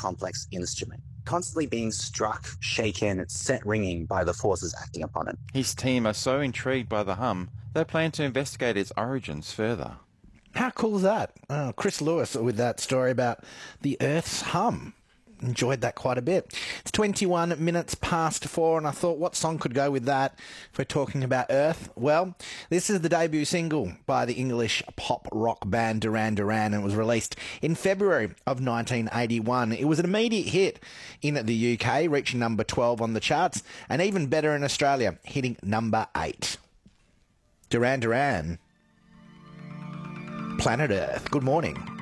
complex instrument, constantly being struck, shaken, set ringing by the forces acting upon it. His team are so intrigued by the hum, they plan to investigate its origins further. How cool is that? Oh, Chris Lewis with that story about the Earth's hum. Enjoyed that quite a bit. It's 21 minutes past 4, and I thought, what song could go with that if we're talking about Earth? Well, this is the debut single by the English pop rock band Duran Duran, and it was released in February of 1981. It was an immediate hit in the UK, reaching number 12 on the charts, and even better in Australia, hitting number 8. Duran Duran, Planet Earth. Good morning.